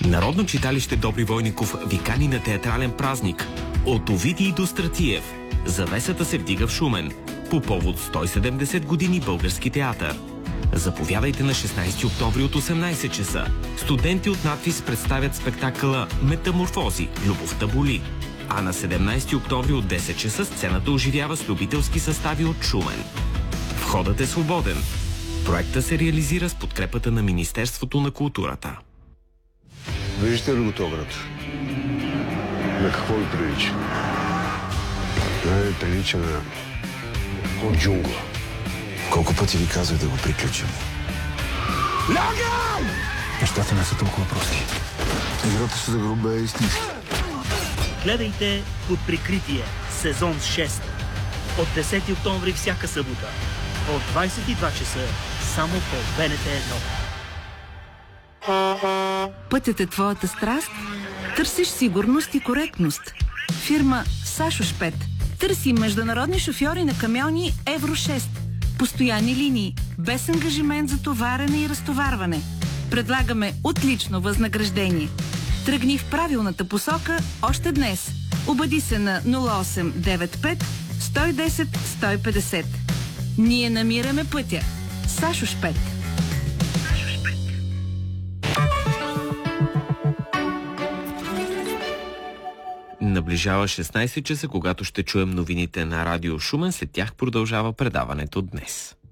Народно читалище Добри Войников ви кани на театрален празник. От Овидий до Стратиев. Завесата се вдига в Шумен. По повод 170 години български театър. Заповядайте на 16 октомври от 18 часа. Студенти от надвис представят спектакъла Метаморфози. Любовта боли. А на 17 октомври от 10 часа сцената оживява с любителски състави от Шумен. Входът е свободен. Проектът се реализира с подкрепата на Министерството на културата. Виждате ли го този град? На какво ви прилича? Прилича на джунгла. Колко пъти ви казах да го приключим? Лягай! Нещата не са толкова прости. Играта се загрубе истински. Гледайте Под прикритие, сезон 6. От 10 октомври всяка събота. От 22 часа само по БНТ 1. Пътят е твоята страст? Търсиш сигурност и коректност. Фирма Сашошпет търси международни шофьори на камиони Евро 6. Постоянни линии, без ангажимент за товарене и разтоварване. Предлагаме отлично възнаграждение. Тръгни в правилната посока още днес. Обади се на 0895 110 150. Ние намираме пътя. Сашошпет. Наближава 16 часа, когато ще чуем новините на Радио Шумен. След тях продължава предаването днес.